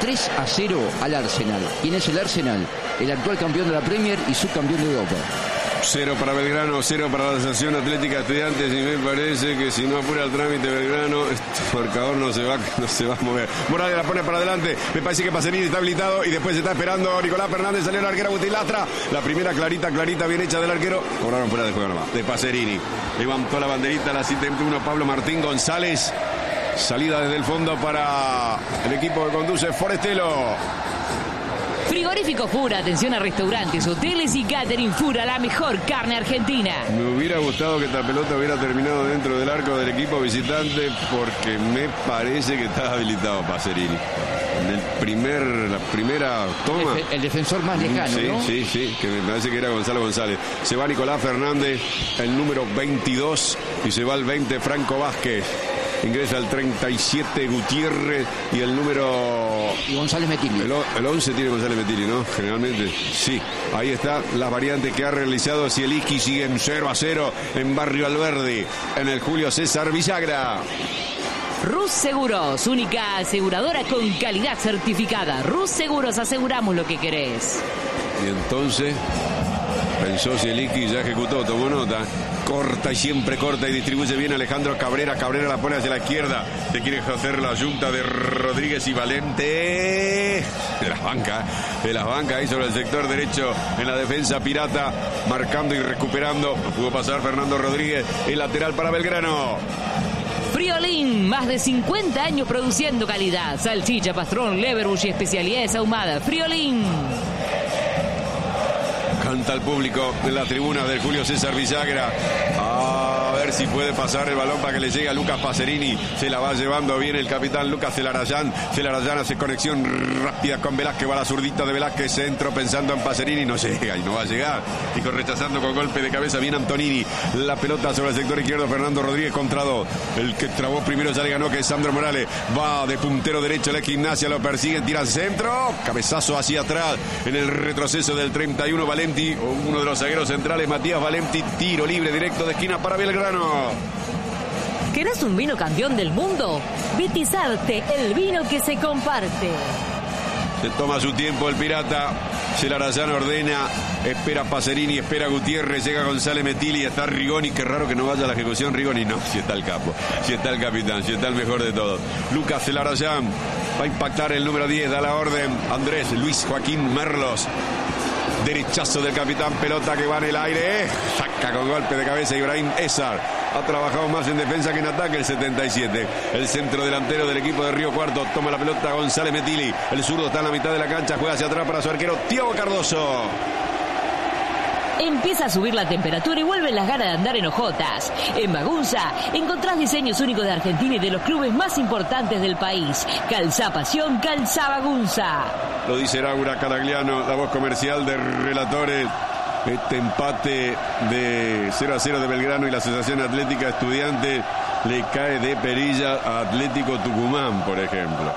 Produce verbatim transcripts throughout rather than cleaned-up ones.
tres a cero al Arsenal. ¿Quién es el Arsenal? El actual campeón de la Premier y subcampeón de Europa. Cero para Belgrano, cero para la Asociación Atlética Estudiantes, y me parece que si no apura el trámite Belgrano, este marcador no se va, no se va a mover. Morales la pone para adelante, me parece que Pacerini está habilitado y después está esperando Nicolás Fernández, salió el arquero Agustín Lastra, la primera clarita, clarita, bien hecha del arquero, cobraron fuera de juego nomás, de Pacerini. Levantó la banderita, la setenta y uno Pablo Martín González, salida desde el fondo para el equipo que conduce Forestelo. Frigorífico Fura, atención a restaurantes, hoteles y catering Fura, la mejor carne argentina. Me hubiera gustado que esta pelota hubiera terminado dentro del arco del equipo visitante porque me parece que está habilitado Pacerini. En el primer, la primera toma. El, el defensor más lejano, sí, ¿no? Sí, sí, que me parece que era Gonzalo González. Se va Nicolás Fernández, el número veintidós, y se va el veinte Franco Vázquez. Ingresa el treinta y siete Gutiérrez y el número... Y González Metilli. El, el once tiene González Metilli, ¿no? Generalmente, sí. Ahí está las variantes que ha realizado Zielinski. Siguen cero a cero en Barrio Alberdi, en el Julio César Villagra. Rus Seguros, única aseguradora con calidad certificada. Rus Seguros, aseguramos lo que querés. Y entonces... pensó Zielinski y ya ejecutó, tomó nota. Corta y siempre corta y distribuye bien Alejandro Cabrera. Cabrera la pone hacia la izquierda. Se quiere hacer la yunta de Rodríguez y Valente. De las bancas, de las bancas ahí sobre el sector derecho en la defensa pirata. Marcando y recuperando. No pudo pasar Fernando Rodríguez. El lateral para Belgrano. Friolín, más de cincuenta años produciendo calidad. Salchicha, pastrón, leverbush y especialidades ahumadas. Friolín. Canta el público en las tribunas del Julio César Villagra. A ver si puede pasar el balón para que le llegue a Lucas Pacerini. Se la va llevando bien el capitán Lucas Celarayán. Celarayán hace conexión rápida con Velázquez. Va la zurdita de Velázquez. Centro pensando en Pacerini. No llega y no va a llegar. Dijo rechazando con golpe de cabeza bien Antonini. La pelota sobre el sector izquierdo. Fernando Rodríguez contra dos. El que trabó primero ya le ganó, que es Sandro Morales. Va de puntero derecho la Gimnasia. Lo persiguen. Tira al centro. Cabezazo hacia atrás. En el retroceso del treinta y uno Valenti. Uno de los zagueros centrales, Matías Valenti. Tiro libre directo de esquina para Belgrano. ¿Querés un vino campeón del mundo? Vitizarte, el vino que se comparte. Se toma su tiempo el pirata. Celarayán ordena, espera Pacerini, espera Gutiérrez, llega González Metilli, está Rigoni. Qué raro que no vaya a la ejecución Rigoni. No, si está el capo, si está el capitán, si está el mejor de todos. Lucas Celarayán va a impactar el número diez, da la orden Andrés Luis Joaquín Merlos. Derechazo del capitán, pelota que va en el aire. Saca con golpe de cabeza Ibrahim Ezar. Ha trabajado más en defensa que en ataque el setenta y siete. El centro delantero del equipo de Río Cuarto. Toma la pelota González Metilli. El zurdo está en la mitad de la cancha. Juega hacia atrás para su arquero Thiago Cardoso. Empieza a subir la temperatura y vuelven las ganas de andar en hojotas. En Magunza encontrás diseños únicos de Argentina y de los clubes más importantes del país. Calzá Pasión, Calzá Magunza. Lo dice Laura Caragliano, la voz comercial de Relatores. Este empate de cero a cero de Belgrano y la Asociación Atlética Estudiantes le cae de perilla a Atlético Tucumán, por ejemplo.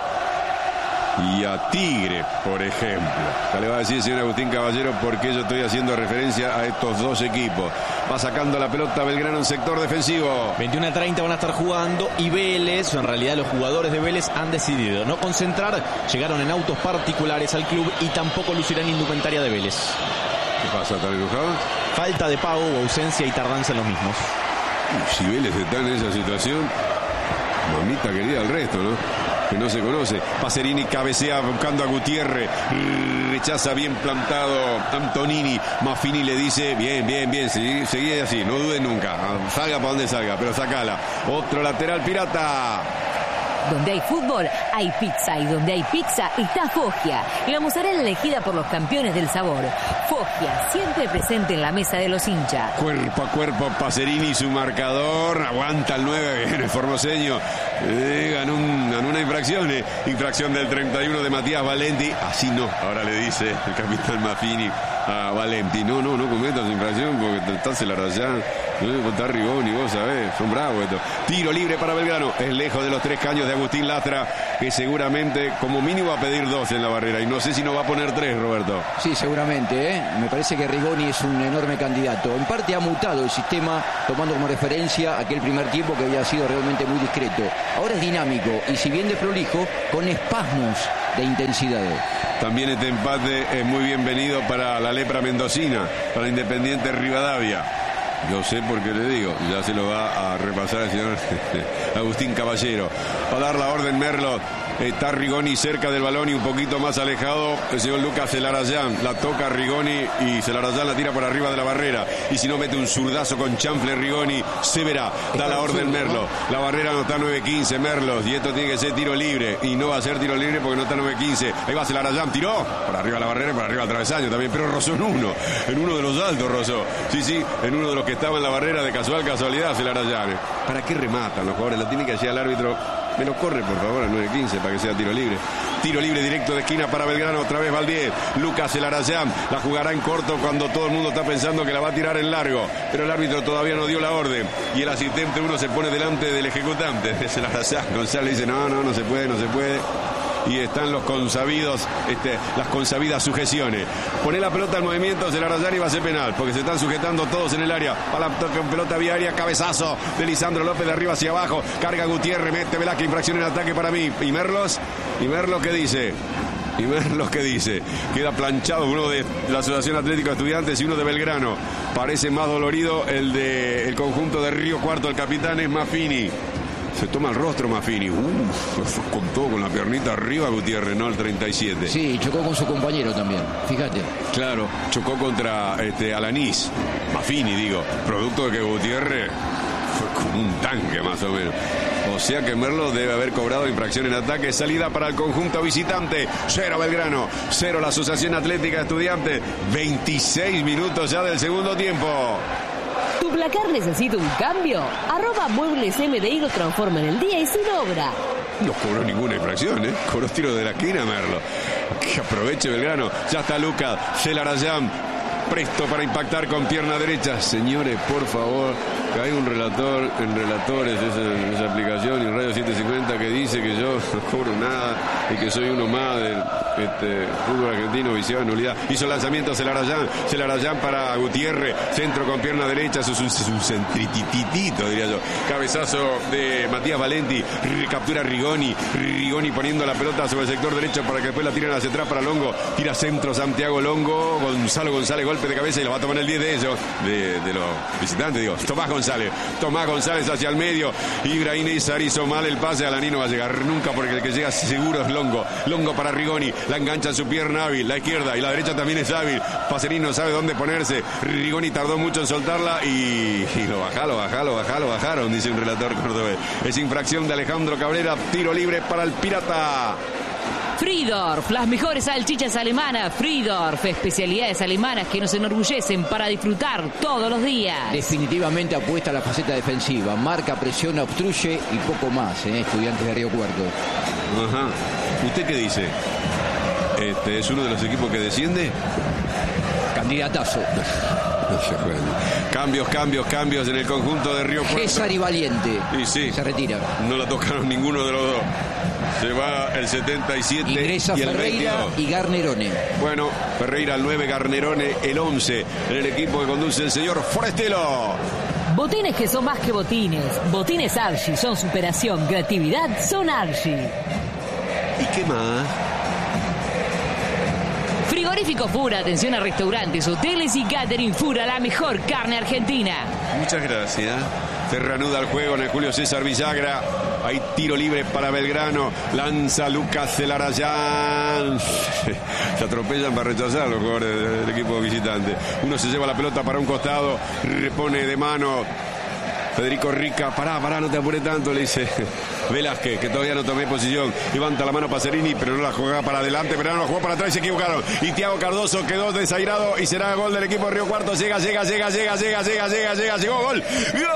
Y a Tigre, por ejemplo. Ya le va a decir, señor Agustín Caballero, por qué yo estoy haciendo referencia a estos dos equipos. Va sacando la pelota Belgrano en sector defensivo. veintiuno a treinta van a estar jugando y Vélez, o en realidad los jugadores de Vélez han decidido no concentrar. Llegaron en autos particulares al club y tampoco lucirán indumentaria de Vélez. ¿Qué pasa? ¿Están enojados? Falta de pago, ausencia y tardanza en los mismos. Si Vélez está en esa situación, mamita querida al resto, ¿no? Que no se conoce. Pacerini cabecea buscando a Gutiérrez. Rechaza bien plantado Antonini. Maffini le dice, bien, bien, bien, seguí, seguí así, no dude nunca. Salga para donde salga, pero sacala. Otro lateral pirata. Donde hay fútbol, hay pizza. Y donde hay pizza, está Foggia. La mozzarella elegida por los campeones del sabor. Foggia, siempre presente en la mesa de los hinchas. Cuerpo a cuerpo, Pacerini, su marcador. Aguanta el nueve, viene el formoseño. Eh, ganó, un, ganó una infracción. Eh. Infracción del treinta y uno de Matías Valenti. Así no, ahora le dice el capitán Maffini a Valenti. No, no, no cometas infracción porque estás en la rayada. No, está Rigoni, vos sabés, son bravos estos. Tiro libre para Belgrano. Es lejos de los tres caños de Agustín Lastra, que seguramente como mínimo va a pedir dos en la barrera. Y no sé si no va a poner tres, Roberto. Sí, seguramente, ¿eh? Me parece que Rigoni es un enorme candidato. En parte ha mutado el sistema, tomando como referencia aquel primer tiempo que había sido realmente muy discreto. Ahora es dinámico y si bien de prolijo, con espasmos de intensidad. También este empate es muy bienvenido para la lepra mendocina, para Independiente Rivadavia. Yo sé por qué le digo, ya se lo va a repasar el señor Agustín Caballero. Va a dar la orden Merlo. Está Rigoni cerca del balón y un poquito más alejado el señor Lucas Celarayán. La toca Rigoni y Celarayán la tira por arriba de la barrera. Y si no, mete un zurdazo con chanfle Rigoni. Se verá. Da la orden Merlo. La barrera no está nueve quince Merlos. Y esto tiene que ser tiro libre. Y no va a ser tiro libre porque no está nueve quince. Ahí va Celarayán. Tiró. Por arriba de la barrera y por arriba del travesaño también. Pero rozó en uno. En uno de los altos rozó. Sí, sí. En uno de los que estaba en la barrera de casual casualidad Celarayán. ¿Para qué rematan los jugadores? La tiene que hacer al árbitro. Me lo corre, por favor, al nueve quince para que sea tiro libre. Tiro libre directo de esquina para Belgrano. Otra vez Valdés. Lucas Celarayán la jugará en corto cuando todo el mundo está pensando que la va a tirar en largo. Pero el árbitro todavía no dio la orden. Y el asistente uno se pone delante del ejecutante de Celarayán. González dice, no, no, no se puede, no se puede. Y están los consabidos, este, las consabidas sujeciones. Pone la pelota al movimiento, Celarayán y va a ser penal, porque se están sujetando todos en el área. Para la toca en pelota viaria, cabezazo de Lisandro López de arriba hacia abajo. Carga Gutiérrez, mete Velázquez, infracción en ataque para mí. ¿Y Merlos? ¿Y Merlos qué dice? Y Merlos qué dice? Queda planchado uno de la Asociación Atlético de Estudiantes y uno de Belgrano. Parece más dolorido el de el conjunto de Río Cuarto, el capitán es Maffini. Se toma el rostro Maffini. Uf, con todo, con la piernita arriba Gutiérrez, ¿no? El treinta y siete. Sí, chocó con su compañero también, fíjate. Claro, chocó contra este, Alanís. Maffini, digo. Producto de que Gutiérrez fue como un tanque, más o menos. O sea que Merlo debe haber cobrado infracción en ataque. Salida para el conjunto visitante. Cero Belgrano, cero la Asociación Atlética de Estudiantes. veintiséis minutos ya del segundo tiempo. ¿Tu placar necesita un cambio? Arroba Muebles M D I lo transforma en el día y sin obra. No cobró ninguna infracción, ¿eh? Cobró tiro de la esquina, Merlo. Que aproveche Belgrano. Ya está Lucas Celarayán. Presto para impactar con pierna derecha. Señores, por favor, que hay un relator en Relatores, esa, esa aplicación, y en Radio setecientos cincuenta que dice que yo no cobro nada y que soy uno más del este, fútbol argentino viciado en nulidad. Hizo lanzamiento Celarayán, Celarayán para Gutiérrez, centro con pierna derecha, eso es un, es un centrititito, diría yo. Cabezazo de Matías Valenti, captura Rigoni, Rigoni poniendo la pelota sobre el sector derecho para que después la tiren hacia atrás para Longo, tira centro Santiago Longo, Gonzalo González, golpe de cabeza y lo va a tomar el diez de ellos, de, de los visitantes, digo, Tomás González, Tomás González hacia el medio, Ibrahim Izar hizo mal el pase, Alanís no va a llegar nunca porque el que llega seguro es Longo, Longo para Rigoni, la engancha en su pierna hábil, la izquierda y la derecha también es hábil, Pacerini no sabe dónde ponerse, Rigoni tardó mucho en soltarla y, y lo bajaron, lo bajaron, lo bajaron, lo bajaron, dice un relator cordobés. Es infracción de Alejandro Cabrera, tiro libre para el Pirata. Friedorf, las mejores salchichas alemanas. Friedorf, especialidades alemanas que nos enorgullecen para disfrutar todos los días. Definitivamente apuesta a la faceta defensiva. Marca, presiona, obstruye y poco más, ¿eh? Estudiantes de Río Cuarto. Ajá. ¿Usted qué dice? ¿Este es uno de los equipos que desciende? Candidatazo. Cambios, cambios, cambios en el conjunto de Río Cuarto. César y Valiente. Y sí, se retira. No la tocaron ninguno de los dos. Se va el setenta y siete Ingresa y el Ferreira veintidós. Y Garnerone. Bueno, Ferreira el nueve, Garnerone el once. En el equipo que conduce el señor Forestelo. Botines que son más que botines. Botines Archie son superación, creatividad, son Archie. ¿Y qué más? Frigorífico Fura, atención a restaurantes, hoteles y catering. Fura, la mejor carne argentina. Muchas gracias. Se reanuda el juego en el Julio César Villagra. Hay tiro libre para Belgrano. Lanza Lucas Celarayán. Se atropellan para rechazar los jugadores del equipo visitante. Uno se lleva la pelota para un costado. Repone de mano Federico Rica. Pará, pará, no te apures tanto, le dice Velázquez, que todavía no tomé posición. Levanta la mano Pacerini, pero no la juega para adelante, pero no la jugó para atrás y se equivocaron. Y Thiago Cardoso quedó desairado y será gol del equipo de Río Cuarto. Llega, llega, llega, llega, llega, llega, llega, llega, llegó, gol. ¡Gol!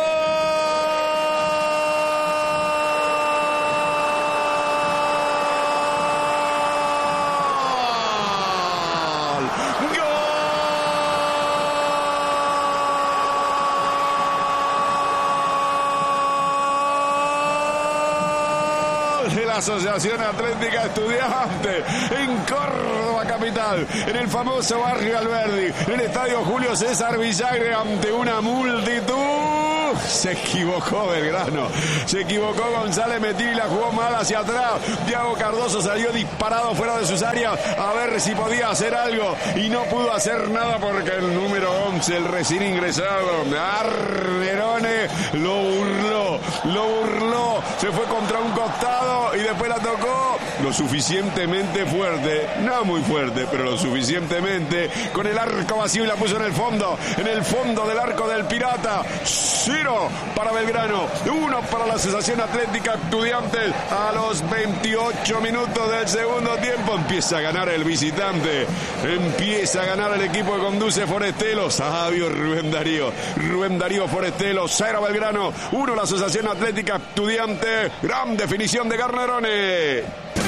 De la Asociación Atlética Estudiantes en Córdoba capital, en el famoso barrio Alberdi, en el estadio Julio César Villagra, ante una multitud Se equivocó Belgrano. Se equivocó González Metilli, la jugó mal hacia atrás. Thiago Cardoso salió disparado fuera de sus áreas a ver si podía hacer algo y no pudo hacer nada porque el número once, el recién ingresado, Garnerone, lo burló, lo burló. Se fue contra un costado y después la tocó lo suficientemente fuerte, no muy fuerte, pero lo suficientemente, con el arco vacío y la puso en el fondo, en el fondo del arco del Pirata. Cero para Belgrano, uno para la Asociación Atlética Estudiantes. A los veintiocho minutos del segundo tiempo empieza a ganar el visitante, empieza a ganar el equipo que conduce Forestelo. Sabio Rubén Darío, Rubén Darío Forestelo, cero Belgrano, uno la Asociación Atlética Estudiantes. Gran definición de Garnerone.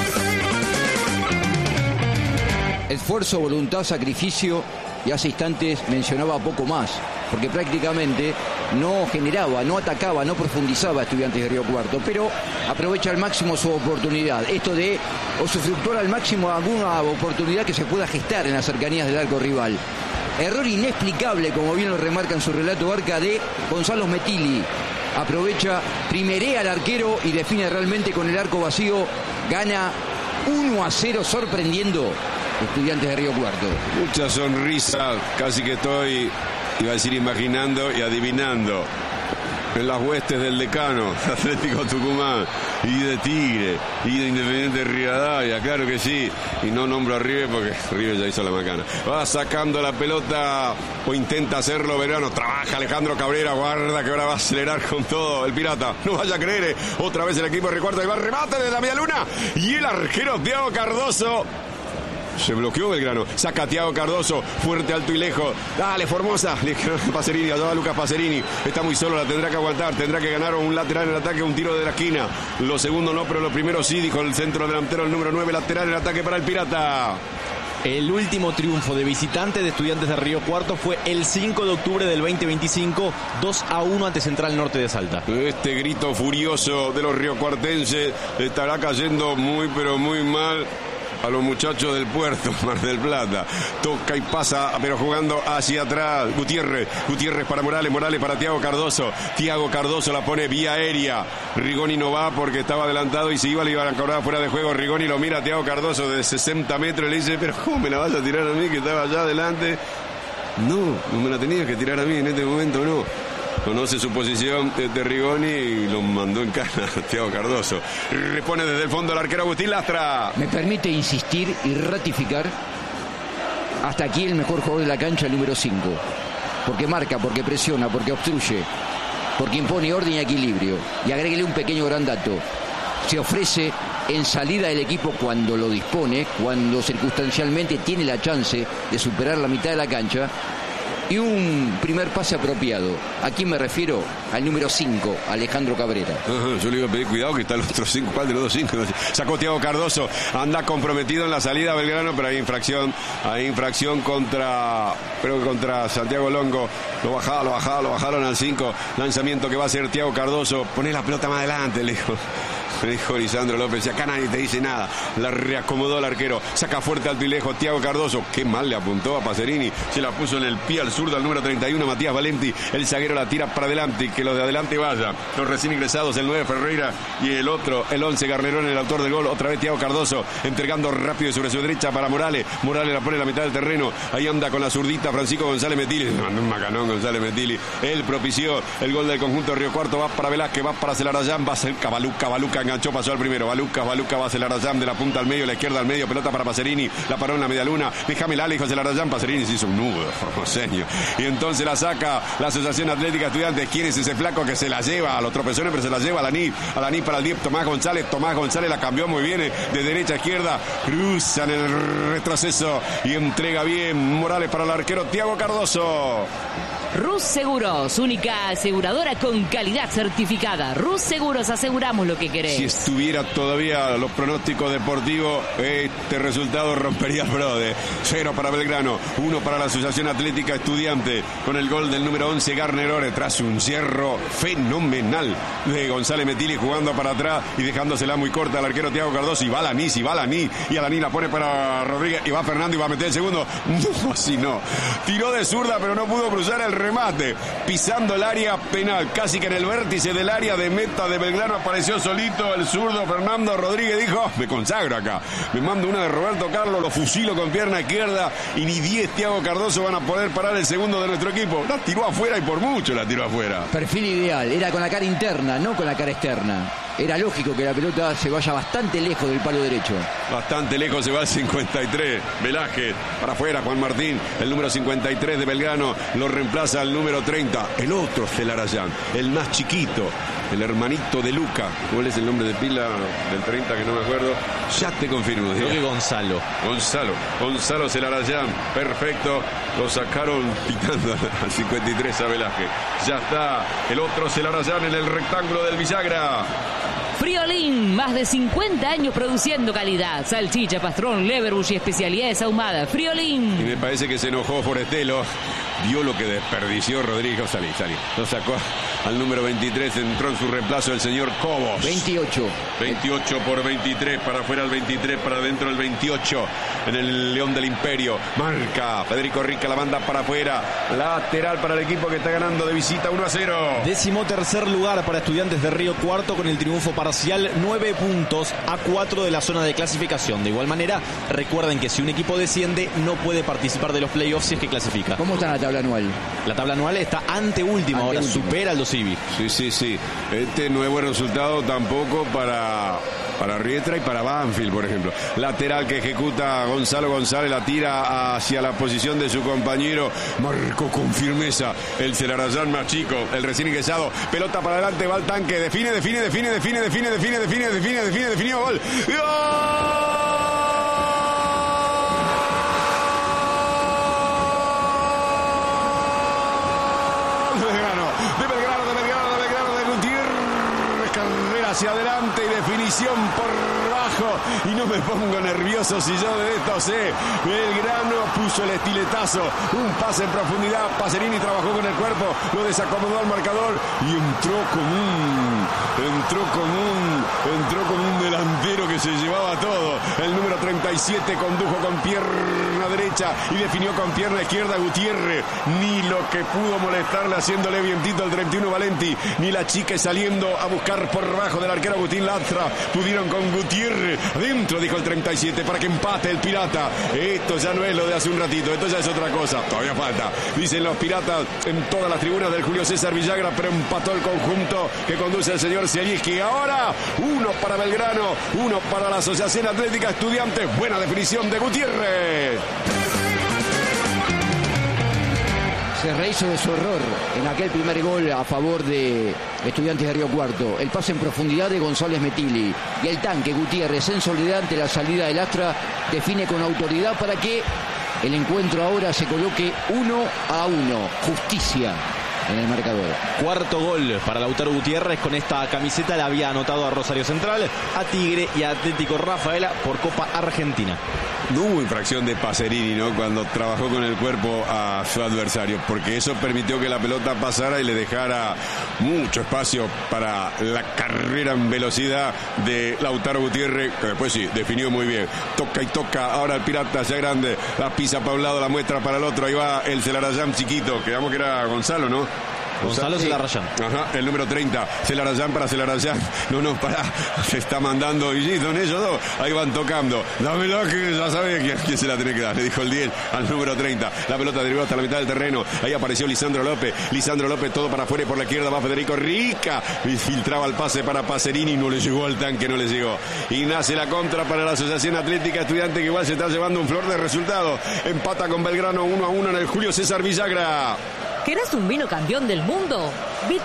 Esfuerzo, voluntad, sacrificio, y hace instantes mencionaba poco más, porque prácticamente no generaba, no atacaba, no profundizaba a Estudiantes de Río Cuarto, pero aprovecha al máximo su oportunidad. Esto de usufructuar al máximo alguna oportunidad que se pueda gestar en las cercanías del arco rival. Error inexplicable, como bien lo remarca en su relato Barca, de Gonzalo Metilli. Aprovecha, primerea al arquero y define realmente con el arco vacío. Gana uno a cero, sorprendiendo Estudiantes de Río Cuarto. Mucha sonrisa, casi que estoy, iba a decir, imaginando y adivinando en las huestes del decano Atlético Tucumán y de Tigre y de Independiente Rivadavia, claro que sí, y no nombro a River porque River ya hizo la macana. Va sacando la pelota o intenta hacerlo Belgrano, trabaja Alejandro Cabrera, guarda que ahora va a acelerar con todo el Pirata, no vaya a creer, otra vez el equipo de Río Cuarto y va a remate de la media luna y el arquero Thiago Cardoso. Se bloqueó Belgrano, saca a Thiago Cardoso, fuerte, alto y lejos. Dale, Formosa, le dijeron a Pacerini, allá va Lucas Pacerini. Está muy solo, la tendrá que aguantar, tendrá que ganar un lateral en el ataque, un tiro de la esquina. Lo segundo no, pero lo primero sí, dijo el centro delantero, el número nueve, lateral en ataque para el Pirata. El último triunfo de visitante de Estudiantes de Río Cuarto fue el cinco de octubre del veinte veinticinco, dos a uno ante Central Norte de Salta. Este grito furioso de los riocuartenses estará cayendo muy, pero muy mal a los muchachos del puerto, Mar del Plata. Toca y pasa, pero jugando hacia atrás. Gutiérrez, Gutiérrez para Morales, Morales para Thiago Cardoso. Thiago Cardoso la pone vía aérea. Rigoni no va porque estaba adelantado y si iba le iban a cobrar fuera de juego. Rigoni lo mira a Thiago Cardoso de sesenta metros y le dice, pero ¿cómo me la vas a tirar a mí que estaba allá adelante? No, no me la tenías que tirar a mí en este momento, no. Conoce su posición de Rigoni y lo mandó en cana Thiago Cardoso. Repone desde el fondo el arquero Agustín Lastra. Me permite insistir y ratificar, hasta aquí el mejor jugador de la cancha, el número cinco. Porque marca, porque presiona, porque obstruye, porque impone orden y equilibrio. Y agréguele un pequeño gran dato. Se ofrece en salida del equipo cuando lo dispone, cuando circunstancialmente tiene la chance de superar la mitad de la cancha. Y un primer pase apropiado. ¿A quién me refiero? Al número cinco, Alejandro Cabrera. Ajá, yo le iba a pedir cuidado que está el otro cinco. ¿Cuál de los dos cinco? Sacó Thiago Cardoso. Anda comprometido en la salida Belgrano, pero hay infracción. Hay infracción contra, creo que contra Santiago Longo. Lo bajaba, lo bajaba, lo bajaron al cinco. Lanzamiento que va a hacer Thiago Cardoso. Poné la pelota más adelante, le dijo. Le dijo Lisandro López, y acá nadie te dice nada. La reacomodó el arquero, saca fuerte, alto y lejos Thiago Cardoso, qué mal le apuntó a Pacerini, se la puso en el pie al zurdo al número treinta y uno, Matías Valenti. El zaguero la tira para adelante, que los de adelante vayan. Los recién ingresados, el nueve Ferreira y el otro, el once Garnerone, el autor del gol. Otra vez Thiago Cardoso, entregando rápido sobre su derecha para Morales. Morales la pone en la mitad del terreno, ahí anda con la zurdita Francisco González Metilli. Mandó un macanón González Metilli. Él propició el gol del conjunto de Río Cuarto, va para Velázquez, va para Celarayán, va a ser Cabaluca, Baluca enganchó, pasó al primero. Baluca, Baluca va a Celarayán de la punta al medio, la izquierda al medio, pelota para Pacerini, la paró en la media luna, déjame la hijo Celarayán, Pacerini se hizo un nudo, formoseño, y entonces la saca la Asociación Atlética Estudiantes. ¿Quién es ese flaco que se la lleva a los tropezones, pero se la lleva a la N I P, a la N I P para el diez, Tomás González, Tomás González la cambió muy bien de derecha a izquierda, cruzan el retroceso y entrega bien Morales para el arquero Thiago Cardoso. Rus Seguros, única aseguradora con calidad certificada. Rus Seguros, aseguramos lo que queremos. Talleres. Si estuviera todavía los pronósticos deportivos, este resultado rompería el brode. Cero para Belgrano, uno para la Asociación Atlética Estudiante, con el gol del número once, Garner Ore, tras un cierro fenomenal de González Metilli, jugando para atrás y dejándosela muy corta al arquero Thiago Cardoso. Y va Alaní, y va Alaní, y Alaní la pone para Rodríguez, y va Fernando y va a meter el segundo. No, así no. Tiró de zurda, pero no pudo cruzar el remate, pisando el área penal, casi que en el vértice del área de meta de Belgrano apareció solito el zurdo Fernando Rodríguez. Dijo, oh, me consagro acá, me mando una de Roberto Carlos, lo fusilo con pierna izquierda y ni diez Thiago Cardoso van a poder parar el segundo de nuestro equipo. La tiró afuera y por mucho la tiró afuera. Perfil ideal, era con la cara interna, no con la cara externa. Era lógico que la pelota se vaya bastante lejos del palo derecho. Bastante lejos se va el cincuenta y tres. Velázquez para afuera, Juan Martín, el número cincuenta y tres de Belgrano, lo reemplaza el número treinta, el otro Celarayán, el más chiquito, el hermanito de Luca. ¿Cuál es el nombre de pila del treinta que no me acuerdo? Ya te confirmo. Creo que Gonzalo. Gonzalo, Gonzalo Celarayán, perfecto. Lo sacaron quitando al cincuenta y tres a Velázquez. Ya está el otro Celarayán en el rectángulo del bisagra. Friolín, más de cincuenta años produciendo calidad. Salchicha, pastrón, leverbush y especialidades ahumadas. Friolín. Y me parece que se enojó Forestelo. Vio lo que desperdició Rodrigo. Salí, salí. Lo sacó al número veintitrés. Entró en su reemplazo el señor Cobos. veintiocho. veintiocho por veintitrés. Para afuera el veintitrés. Para adentro el veintiocho. En el León del Imperio. Marca Federico Rica. La banda para afuera. Lateral para el equipo que está ganando de visita uno a cero. Décimo tercer lugar para Estudiantes de Río Cuarto con el triunfo parcial. nueve puntos a cuatro de la zona de clasificación. De igual manera, recuerden que si un equipo desciende, no puede participar de los playoffs si es que clasifica. ¿Cómo está la tabla anual? La tabla anual está anteúltima, ahora supera al Dosivi. Sí, sí, sí. Este no es buen resultado tampoco para, para Riestra y para Banfield, por ejemplo. Lateral que ejecuta Gonzalo González, la tira hacia la posición de su compañero. Marcó con firmeza el Celarayán más chico, el recién ingresado. Pelota para adelante, va al tanque. Define, define, define, define, define, define, define, define, define, definió gol. ¡Gol! Hacia adelante y definición por bajo, y no me pongo nervioso si yo de esto sé. Belgrano puso el estiletazo, un pase en profundidad, Pacerini trabajó con el cuerpo, lo desacomodó al marcador y entró como un entró como un entró como un delantero que se llevaba todo. El número treinta y siete condujo con pierna derecha y definió con pierna izquierda Gutiérrez. Ni lo que pudo molestarle haciéndole vientito al treinta y uno Valenti, ni la chica saliendo a buscar por bajo del arquero Agustín Lastra pudieron con Gutiérrez. Adentro, dijo el treinta y siete, para que empate el Pirata. Esto ya no es lo de hace un ratito, esto ya es otra cosa. Todavía falta, dicen los Piratas en todas las tribunas del Julio César Villagra, pero empató el conjunto que conduce el señor Zielinski. Ahora, uno para Belgrano, uno para la Asociación Atlética Estudiantes. Buena definición de Gutiérrez. Se rehizo de su error en aquel primer gol a favor de Estudiantes de Río Cuarto. El pase en profundidad de González Metilli. Y el tanque Gutiérrez en soledad ante la salida del Astra define con autoridad para que el encuentro ahora se coloque uno a uno. Justicia en el marcador. Cuarto gol para Lautaro Gutiérrez. Con esta camiseta le había anotado a Rosario Central, a Tigre y a Atlético Rafaela por Copa Argentina. No hubo infracción de Pacerini, ¿no?, cuando trabajó con el cuerpo a su adversario, porque eso permitió que la pelota pasara y le dejara mucho espacio para la carrera en velocidad de Lautaro Gutiérrez, que después sí, definió muy bien. Toca y toca, ahora el Pirata ya grande, la pisa para un lado, la muestra para el otro, ahí va el Celarayán chiquito, quedamos que era Gonzalo, ¿no? Gonzalo Celarayán. Ajá, el número treinta. Celarayán para Celarayán. No, no, pará. Se está mandando. Y son ellos dos. Ahí van tocando. Dámelo que ya sabe quién, quién se la tiene que dar. Le dijo el diez al número treinta. La pelota derivó hasta la mitad del terreno. Ahí apareció Lisandro López. Lisandro López todo para afuera y por la izquierda va Federico Rica. Y filtraba el pase para Pacerini. No le llegó al tanque, no le llegó. Y nace la contra para la Asociación Atlética Estudiante, que igual se está llevando un flor de resultado. Empata con Belgrano uno a uno en el Julio César Villagra. ¿Querés un vino campeón del mundo?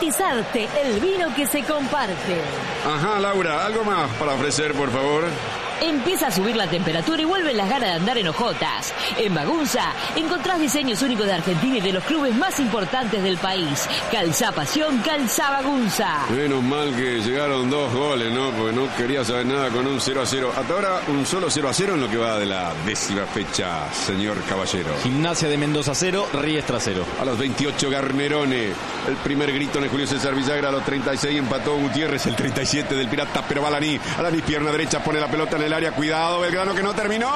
Vitizarte, el vino que se comparte. Ajá, Laura, algo más para ofrecer, por favor. Empieza a subir la temperatura y vuelven las ganas de andar en hojotas. En Magunza encontrás diseños únicos de Argentina y de los clubes más importantes del país. Calzá Pasión, calzá Magunza. Menos mal que llegaron dos goles, ¿no? Porque no quería saber nada con un cero a cero. Hasta ahora un solo cero a cero en lo que va de la décima fecha, señor Caballero. Gimnasia de Mendoza cero, Riestra cero. A los veintiocho Garnerone, el primer grito en el Julio César Villagra. A los treinta y seis empató Gutiérrez, el treinta y siete del Pirata, pero va Alaní. Alaní, pierna derecha, pone la pelota en el área. Cuidado, Belgrano, que no terminó.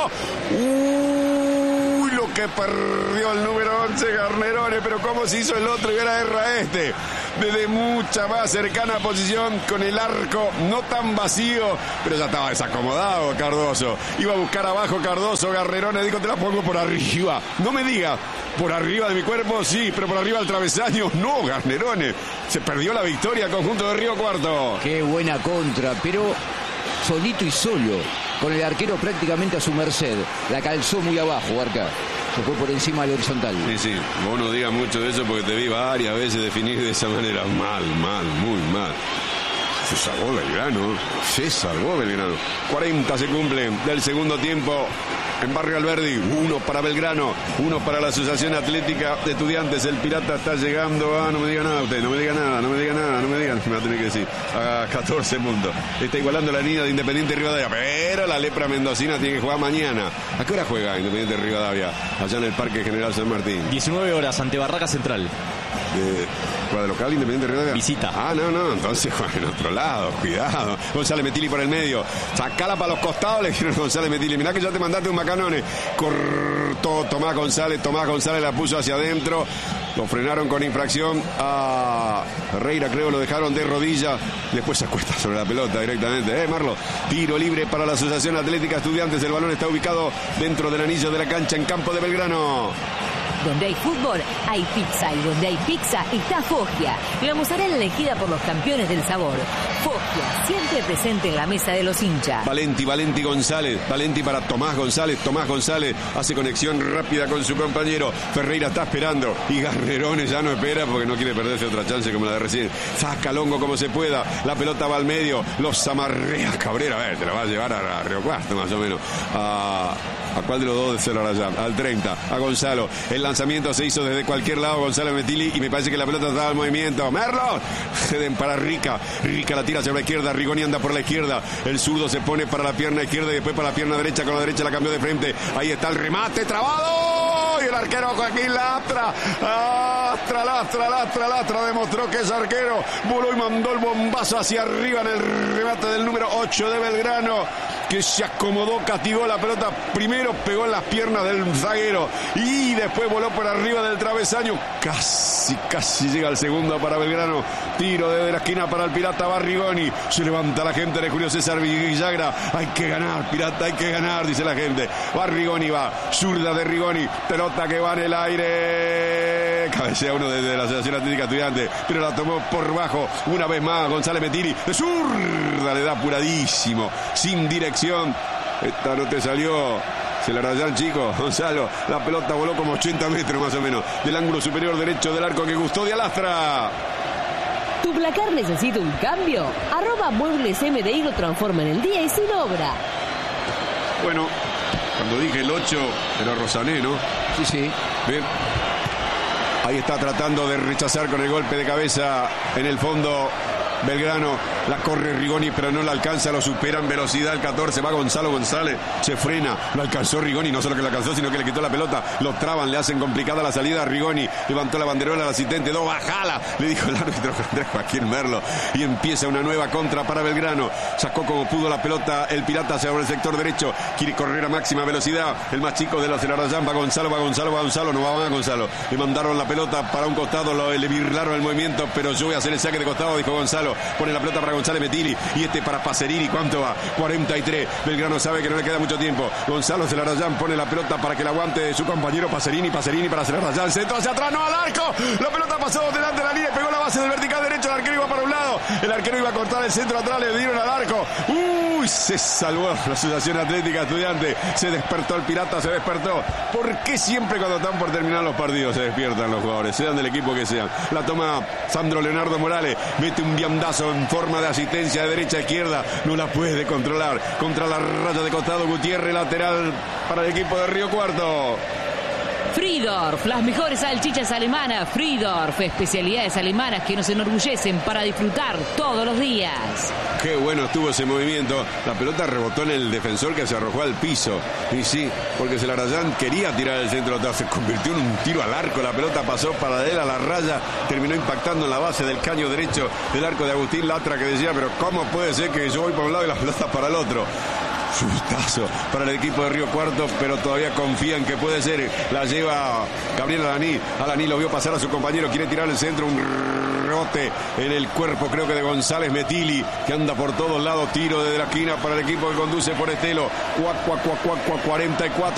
Uy, lo que perdió el número once Garnerone, pero cómo se hizo el otro y era erra este. Desde mucha más cercana posición, con el arco no tan vacío, pero ya estaba desacomodado Cardoso. Iba a buscar abajo Cardoso, Garnerone dijo, te la pongo por arriba. No me diga, por arriba de mi cuerpo, sí, pero por arriba del travesaño, no, Garnerone. Se perdió la victoria al conjunto de Río Cuarto. Qué buena contra, pero solito y solo, con el arquero prácticamente a su merced. La calzó muy abajo, Barca. Se fue por encima del horizontal. Sí, sí, vos no digas mucho de eso porque te vi varias veces definir de esa manera. Mal, mal, muy mal. Se salvó Belgrano, se salvó Belgrano. cuarenta se cumplen del segundo tiempo en Barrio Alberdi. Uno para Belgrano, uno para la Asociación Atlética de Estudiantes. El Pirata está llegando a... No me diga nada usted, no me diga nada, no me diga nada, no me diga, me va a tener que decir. A catorce puntos. Está igualando la línea de Independiente Rivadavia, pero la lepra mendocina tiene que jugar mañana. ¿A qué hora juega Independiente Rivadavia? Allá en el Parque General San Martín. diecinueve horas ante Barraca Central. De, ¿Juega de local Independiente Rivadavia? Visita. Ah, no, no, entonces juega en otro lado, cuidado. González Metili por el medio, sacala para los costados, le dijeron González Metili, mirá que ya te mandaste un macanone. Cortó Tomás González, Tomás González la puso hacia adentro, lo frenaron con infracción a Herrera, creo, lo dejaron de rodilla, después se acuesta sobre la pelota directamente. Eh, Marlo, tiro libre para la Asociación Atlética Estudiantes, el balón está ubicado dentro del anillo de la cancha en campo de Belgrano. Donde hay fútbol, hay pizza. Y donde hay pizza, está Foggia. La mozzarella elegida por los campeones del sabor. Foggia, siempre presente en la mesa de los hinchas. Valenti, Valenti González. Valenti para Tomás González. Tomás González hace conexión rápida con su compañero. Ferreira está esperando. Y Garnerone ya no espera porque no quiere perderse otra chance como la de recién. Saca Longo como se pueda. La pelota va al medio. Los amarrea Cabrera. A ver, te la va a llevar a, a Río Cuarto más o menos. A... ¿A cuál de los dos de Celarayán? Al treinta, a Gonzalo. El lanzamiento se hizo desde cualquier lado, Gonzalo Metili, y me parece que la pelota estaba en movimiento. ¡Merlo! Ceden para Rica. Rica la tira hacia la izquierda, Rigoni anda por la izquierda. El zurdo se pone para la pierna izquierda y después para la pierna derecha. Con la derecha la cambió de frente. Ahí está el remate, trabado. Y el arquero Joaquín Lastra. Lastra, Lastra, Lastra, Lastra. Demostró que es arquero. Voló y mandó el bombazo hacia arriba en el remate del número ocho de Belgrano, que se acomodó, castigó la pelota. Primero pegó en las piernas del zaguero y después voló por arriba del travesaño. Casi, casi llega al segundo para Belgrano. Tiro desde la esquina para el Pirata Barrigoni. Se levanta la gente de Julio César Villagra. Hay que ganar, Pirata, hay que ganar, dice la gente. Barrigoni va, zurda de Rigoni. Pelota que va en el aire. Cabecea uno desde la Asociación Atlética Estudiantes, pero la tomó por bajo. Una vez más González Metili. De zurda le da apuradísimo, sin dirección. Esta no te salió. Se la rayan, chicos. Gonzalo, la pelota voló como ochenta metros más o menos del ángulo superior derecho del arco que gustó de Alastra. ¿Tu placar necesita un cambio? Arroba Muebles M D I lo transforma en el día y sin obra. Bueno, cuando dije el ocho era Rosané, ¿no? Sí, sí. Bien. Ahí está tratando de rechazar con el golpe de cabeza en el fondo Belgrano. La corre Rigoni, pero no la alcanza, lo supera en velocidad el catorce. Va Gonzalo González, se frena, lo alcanzó Rigoni, no solo que lo alcanzó, sino que le quitó la pelota. Lo traban, le hacen complicada la salida a Rigoni. Levantó la banderola al asistente, dos, bajala, le dijo el árbitro Joaquín Merlo. Y empieza una nueva contra para Belgrano. Sacó como pudo la pelota el Pirata hacia el sector derecho. Quiere correr a máxima velocidad. El más chico de los Celarayán va Gonzalo, va Gonzalo, va Gonzalo, no va más Gonzalo. Le mandaron la pelota para un costado, lo, le virlaron el movimiento, pero yo voy a hacer el saque de costado, dijo Gonzalo. Pone la pelota para González Metili y este para Pacerini. ¿Cuánto va? cuarenta y tres. Belgrano sabe que no le queda mucho tiempo. Gonzalo Celarayán pone la pelota para que la aguante su compañero Pacerini. Pacerini para Celarayán. Centro hacia atrás, no al arco. La pelota pasó delante de la línea y pegó la base del vertical derecho. El arquero iba para un lado. El arquero iba a cortar el centro atrás. Le dieron al arco. Uy, se salvó la Asociación Atlética Estudiante. Se despertó el Pirata, se despertó. ¿Por qué siempre cuando están por terminar los partidos se despiertan los jugadores? Sean del equipo que sean. La toma Sandro Leonardo Morales. Mete un bien bandazo en forma de asistencia de derecha a izquierda. No la puede controlar. Contra la raya de costado, Gutiérrez, lateral para el equipo de Río Cuarto. Friedorf, las mejores salchichas alemanas. Friedorf, especialidades alemanas que nos enorgullecen para disfrutar todos los días. Qué bueno estuvo ese movimiento. La pelota rebotó en el defensor que se arrojó al piso. Y sí, porque Celarayán quería tirar el centro, se convirtió en un tiro al arco. La pelota pasó para él a la raya, terminó impactando en la base del caño derecho del arco de Agustín Latra, que decía, pero ¿cómo puede ser que yo voy para un lado y la pelota para el otro? Sustazo para el equipo de Río Cuarto, pero todavía confían que puede ser. La lleva Gabriel Alaní. Alaní lo vio pasar a su compañero, quiere tirar el centro, un rebote en el cuerpo, creo que de González Metilli, que anda por todos lados. Tiro desde la esquina para el equipo que conduce por Estelo. cuarenta y cuatro